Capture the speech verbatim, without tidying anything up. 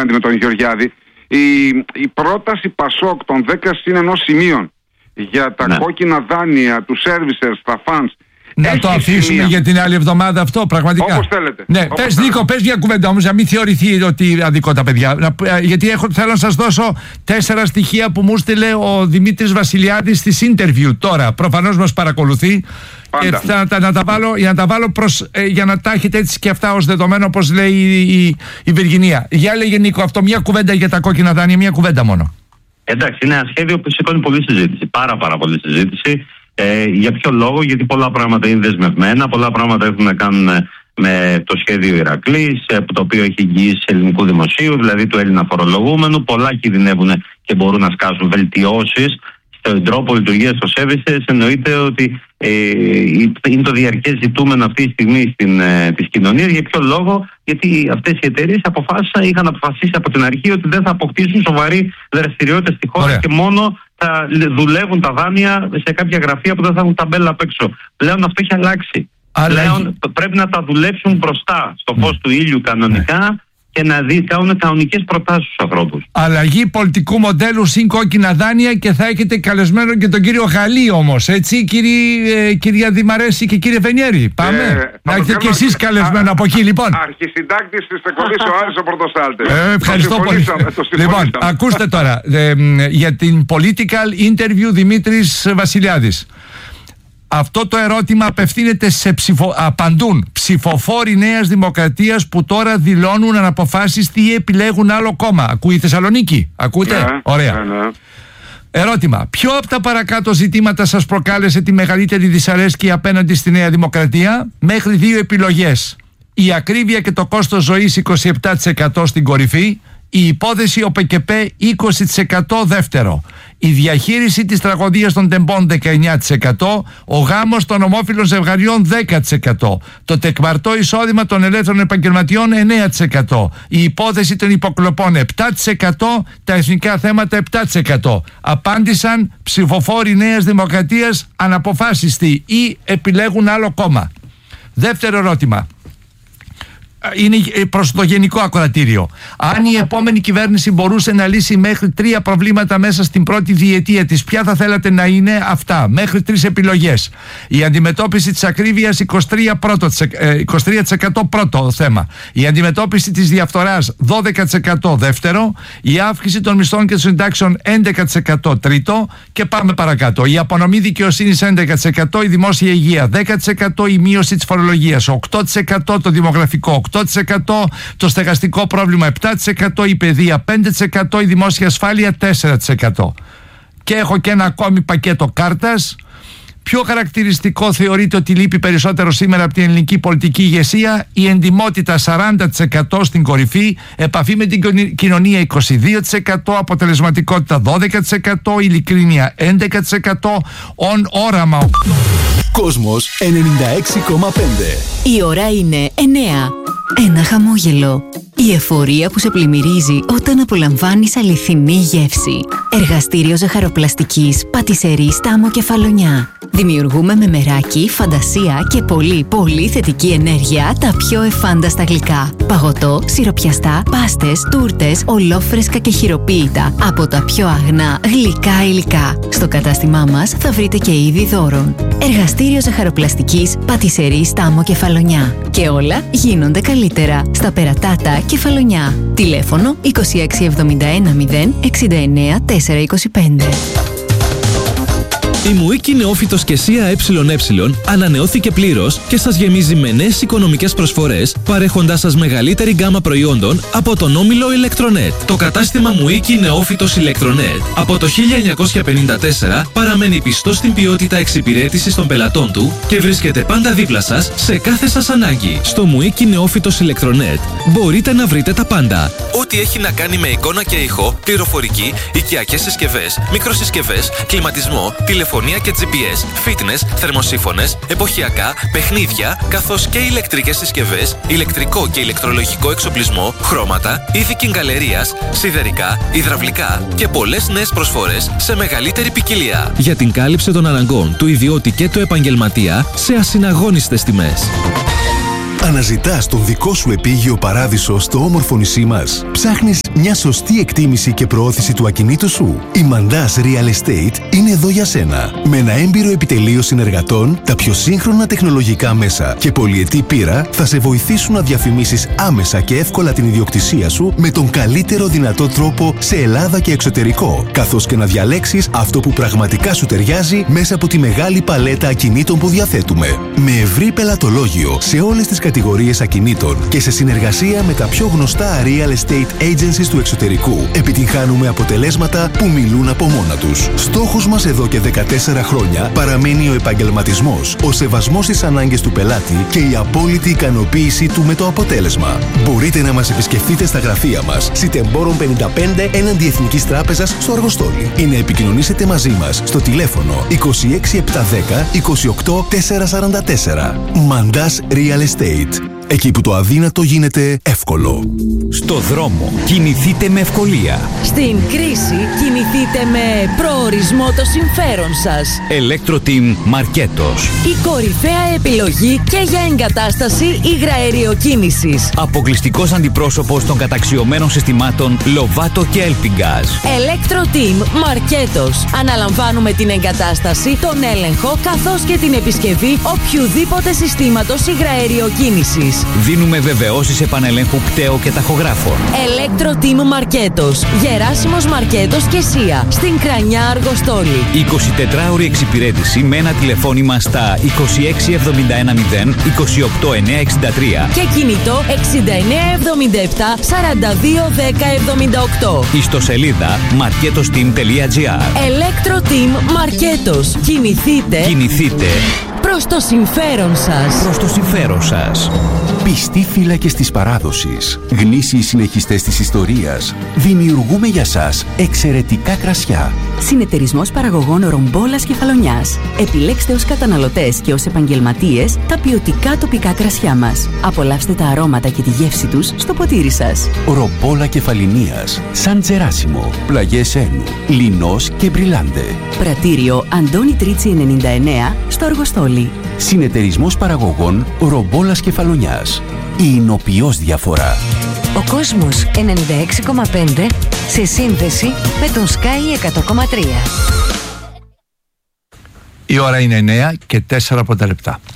απέναντι με τον Γεωργιάδη. Η, η πρόταση Πασόκ των δέκα συν ενός σημείων για τα ναι. κόκκινα δάνεια του servicers, τα funds. Να το αφήσουμε σημεία. Για την άλλη εβδομάδα αυτό, πραγματικά. Όπως θέλετε. Ναι, όπως πες Νίκο, πες μια κουβέντα όμως, να μην θεωρηθεί ότι αδικό τα παιδιά. Να, γιατί έχω, θέλω να σας δώσω τέσσερα στοιχεία που μου στείλε ο Δημήτρης Βασιλιάδης στη interview τώρα. Προφανώς μας παρακολουθεί. Και θα, θα, να τα βάλω, για να τα βάλω προς, ε, για να τα έχετε έτσι και αυτά ως δεδομένο, όπως λέει η, η, η Βυργινία. Για λέγε Νίκο, αυτό μια κουβέντα για τα κόκκινα δάνεια, μια κουβέντα μόνο. Εντάξει, είναι ένα σχέδιο που σηκώνει πολλή συζήτηση. Πάρα πάρα πολλή συζήτηση. Ε, για ποιο λόγο? Γιατί πολλά πράγματα είναι δεσμευμένα, πολλά πράγματα έχουν να κάνουν με το σχέδιο Ηρακλής, το οποίο έχει εγγυήσει ελληνικού δημοσίου, δηλαδή του Έλληνα φορολογούμενου. Πολλά κινδυνεύουν και μπορούν να σκάσουν βελτιώσεις στον τρόπο λειτουργίας των services. Εννοείται ότι ε, είναι το διαρκές ζητούμενο αυτή τη στιγμή στην, ε, της κοινωνίας. Για ποιο λόγο? Γιατί αυτές οι εταιρείες αποφάσισαν, είχαν αποφασίσει από την αρχή ότι δεν θα αποκτήσουν σοβαρή δραστηριότητα στη χώρα. Ωραία. Και μόνο θα δουλεύουν τα δάνεια σε κάποια γραφεία που δεν θα έχουν ταμπέλα απ' έξω. Πλέον αυτό έχει αλλάξει. Αλλά... Πλέον πρέπει να τα δουλέψουν μπροστά στο φως mm. του ήλιου κανονικά mm. και να δει, κάνουν κανονικές προτάσεις στους ανθρώπους. Αλλαγή πολιτικού μοντέλου συν κόκκινα δάνεια, και θα έχετε καλεσμένο και τον κύριο Γαλλή όμως, έτσι κύριε, ε, κυρία Δημαρέση και κύριε Βενιέρη. Πάμε. Ε, να έχετε και εσείς καλεσμένο από εκεί, λοιπόν. Αρχισυντάκτης της εκπομπής ο Άρης ο Πρωτοστάλτης. Ε, ευχαριστώ πολύ. Λοιπόν, ακούστε τώρα, ε, για την Political Interview Δημήτρης Βασιλιάδης. Αυτό το ερώτημα απευθύνεται σε ψηφο... απαντούν ψηφοφόροι Νέας Δημοκρατίας που τώρα δηλώνουν αναποφάσιστοι ή επιλέγουν άλλο κόμμα. Ακούει η Θεσσαλονίκη? Ακούτε? Ναι, ωραία. Ναι, ναι. Ερώτημα. Ποιο από τα παρακάτω ζητήματα σας προκάλεσε τη μεγαλύτερη δυσαρέσκεια απέναντι στη Νέα Δημοκρατία? Μέχρι δύο επιλογές. Η ακρίβεια και το κόστος ζωής είκοσι επτά τοις εκατό στην κορυφή. Η υπόθεση ΟΠΕΚΕΠΕ είκοσι τοις εκατό δεύτερο. Η διαχείριση της τραγωδίας των τεμπών δεκαεννιά τοις εκατό. Ο γάμος των ομόφυλων ζευγαριών δέκα τοις εκατό. Το τεκμαρτό εισόδημα των ελεύθερων επαγγελματιών εννέα τοις εκατό. Η υπόθεση των υποκλοπών επτά τοις εκατό. Τα εθνικά θέματα επτά τοις εκατό. Απάντησαν ψηφοφόροι Νέας Δημοκρατίας αναποφάσιστοι ή επιλέγουν άλλο κόμμα. Δεύτερο ερώτημα. Είναι προς το γενικό ακροατήριο. Αν η επόμενη κυβέρνηση μπορούσε να λύσει μέχρι τρία προβλήματα μέσα στην πρώτη διετία της, ποια θα θέλατε να είναι αυτά? Μέχρι τρεις επιλογές. Η αντιμετώπιση της ακρίβειας είκοσι τρία τοις εκατό πρώτο θέμα. Η αντιμετώπιση της διαφθοράς δώδεκα τοις εκατό δεύτερο. Η αύξηση των μισθών και των συντάξεων έντεκα τοις εκατό τρίτο. Και πάμε παρακάτω. Η απονομή δικαιοσύνης έντεκα τοις εκατό. Η δημόσια υγεία δέκα τοις εκατό. Η μείωση της φορολογίας οκτώ τοις εκατό. Το δημογραφικό οκτώ τοις εκατό, το στεγαστικό πρόβλημα επτά τοις εκατό, η παιδεία πέντε τοις εκατό, η δημόσια ασφάλεια τέσσερα τοις εκατό. Και έχω και ένα ακόμη πακέτο κάρτας. Ποιο χαρακτηριστικό θεωρείτε ότι λείπει περισσότερο σήμερα από την ελληνική πολιτική ηγεσία? Η εντιμότητα σαράντα τοις εκατό στην κορυφή, επαφή με την κοινωνία είκοσι δύο τοις εκατό, αποτελεσματικότητα δώδεκα τοις εκατό, ειλικρίνεια έντεκα τοις εκατό, on όραμα οκτώ τοις εκατό. Κόσμος ενενήντα έξι κόμμα πέντε. Η ώρα είναι εννέα. Ένα χαμόγελο. Η εφορία που σε πλημμυρίζει όταν απολαμβάνεις αληθινή γεύση. Εργαστήριο ζαχαροπλαστικής Πατισερή Στάμο Κεφαλονιά. Δημιουργούμε με μεράκι, φαντασία και πολύ πολύ θετική ενέργεια τα πιο εφάνταστα γλυκά. Παγωτό, σιροπιαστά, πάστες, τούρτες, ολόφρεσκα και χειροποίητα από τα πιο αγνά γλυκά υλικά. Στο κατάστημά μας θα βρείτε και είδη δώρων. Εργαστήριο ζαχαροπλαστικής Πατισερή Στάμο Κεφαλονιά. Και όλα γίνονται καλύτερα στα Περατάτα Κεφαλονιά. Τηλέφωνο είκοσι έξι εβδομήντα ένα μηδέν εξήντα εννέα τετρακόσια είκοσι πέντε. Η Μουίκη Νεόφυτος και ΣΥΑ ΕΕ ανανεώθηκε πλήρως και σας γεμίζει με νέες οικονομικές προσφορές, παρέχοντάς σας μεγαλύτερη γκάμα προϊόντων από τον όμιλο Electronet. Το κατάστημα Μουίκη Νεόφυτος Electronet από το χίλια εννιακόσια πενήντα τέσσερα παραμένει πιστό στην ποιότητα εξυπηρέτησης των πελατών του και βρίσκεται πάντα δίπλα σας σε κάθε σας ανάγκη. Στο Μουίκη Νεόφυτος Electronet μπορείτε να βρείτε τα πάντα. Ό,τι έχει να κάνει με εικόνα και ήχο, πληροφορική, οικιακές συσκευές, μικροσυσκευές, κλιματισμό, τηλεφωνία και τζι πι ες, fitness, θερμοσύφωνες, εποχιακά, παιχνίδια, καθώς και ηλεκτρικές συσκευές, ηλεκτρικό και ηλεκτρολογικό εξοπλισμό, χρώματα, είδη κιγκαλερίας, σιδερικά, υδραυλικά και πολλές νέες προσφορές σε μεγαλύτερη ποικιλία. Για την κάλυψη των αναγκών του ιδιώτη και του επαγγελματία σε ασυναγώνιστες τιμές. Αναζητάς τον δικό σου επίγειο παράδεισο στο όμορφο νησί μας? Ψάχνεις μια σωστή εκτίμηση και προώθηση του ακινήτου σου? Η Mandas Real Estate είναι εδώ για σένα. Με ένα έμπειρο επιτελείο συνεργατών, τα πιο σύγχρονα τεχνολογικά μέσα και πολυετή πείρα θα σε βοηθήσουν να διαφημίσεις άμεσα και εύκολα την ιδιοκτησία σου με τον καλύτερο δυνατό τρόπο σε Ελλάδα και εξωτερικό, καθώς και να διαλέξεις αυτό που πραγματικά σου ταιριάζει μέσα από τη μεγάλη παλέτα ακινήτων που διαθέτουμε. Με ευρύ πελατολόγιο σε όλες τις κατηγορίες ακινήτων και σε συνεργασία με τα πιο γνωστά real estate agencies του εξωτερικού, επιτυγχάνουμε αποτελέσματα που μιλούν από μόνα τους. Στόχος μας εδώ και δεκατέσσερα χρόνια παραμένει ο επαγγελματισμός, ο σεβασμός στις ανάγκες του πελάτη και η απόλυτη ικανοποίησή του με το αποτέλεσμα. Μπορείτε να μας επισκεφτείτε στα γραφεία μας, Σιτεμπόρων πενήντα πέντε έναντι Εθνικής Τράπεζας στο Αργοστόλι, ή να επικοινωνήσετε μαζί μας στο τηλέφωνο είκοσι έξι επτακόσια δέκα είκοσι οκτώ τετρακόσια σαράντα τέσσερα. Mandas Real Estate. Εκεί που το αδύνατο γίνεται εύκολο. Στο δρόμο κινηθείτε με ευκολία. Στην κρίση κινηθείτε με προορισμό το συμφέρον σας. Electro-Team Μαρκέτος. Η κορυφαία επιλογή και για εγκατάσταση υγραεριοκίνησης. Αποκλειστικός αντιπρόσωπος των καταξιωμένων συστημάτων Lovato και Elpingaz. Electro-Team Μαρκέτος. Αναλαμβάνουμε την εγκατάσταση, τον έλεγχο καθώς και την επισκευή οποιουδήποτε συστήματος υγραεριοκίνησης. Δίνουμε βεβαιώσεις επανελέγχου κταίου και ταχογράφων. Electro-Team Μαρκέτος. Γεράσιμος Μαρκέτος και Σία. Στην Κρανιά Αργοστόλη. εικοσιτετράωρη εξυπηρέτηση με ένα τηλεφώνημα στα είκοσι έξι εβδομήντα ένα μηδέν είκοσι οκτώ εννιακόσια εξήντα τρία και κινητό εξήντα εννέα εβδομήντα επτά σαράντα δύο δέκα εβδομήντα οκτώ. Ιστοσελίδα marketosteam τελεία gr. Electro-Team Μαρκέτος. Κινηθείτε. Κινηθείτε προς το συμφέρον σας. Προς το συμφέρον σας. Πιστοί φύλακες της παράδοσης, γνήσιοι συνεχιστές της ιστορίας, δημιουργούμε για σας εξαιρετικά κρασιά. Συνεταιρισμός παραγωγών Ρομπόλας Κεφαλονιάς. Επιλέξτε ως καταναλωτές και ως επαγγελματίες τα ποιοτικά τοπικά κρασιά μας. Απολαύστε τα αρώματα και τη γεύση τους στο ποτήρι σας. Ρομπόλα Κεφαλινίας, Σαν Τζεράσιμο, Πλαγιές Ένου, Λινός και Μπριλάντε. Πρατήριο Αντώνη Τρίτσι ενενήντα εννέα στο Αργοστόλι. Συνεταιρισμός παραγωγών Ρομπόλας Κεφαλονιάς. Η εινοποιώς διαφορά. Ο κόσμος ενενήντα έξι κόμμα πέντε σε σύνδεση με τον Sky εκατό κόμμα τρία. Η ώρα είναι εννέα και τέσσερα από τα λεπτά.